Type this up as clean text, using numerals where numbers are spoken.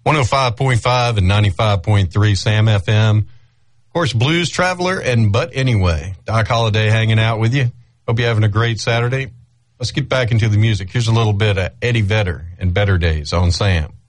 105.5 and 95.3 Sam FM. Of course, Blues Traveler and But Anyway. Doc Holliday hanging out with you. Hope you're having a great Saturday. Let's get back into the music. Here's a little bit of Eddie Vedder and Better Days on Sam.